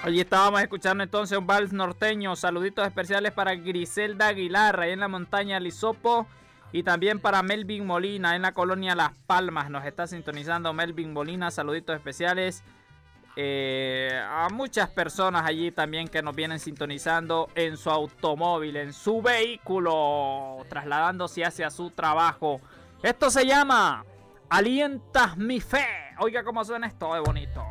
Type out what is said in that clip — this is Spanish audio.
Allí estábamos escuchando entonces un vals norteño. Saluditos especiales para Griselda Aguilar, ahí en la montaña Lisopo. Y también para Melvin Molina, en la colonia Las Palmas. Nos está sintonizando Melvin Molina. Saluditos especiales a muchas personas allí también que nos vienen sintonizando en su automóvil, en su vehículo, trasladándose hacia su trabajo. Esto se llama Alientas mi fe. Oiga cómo suena esto de bonito.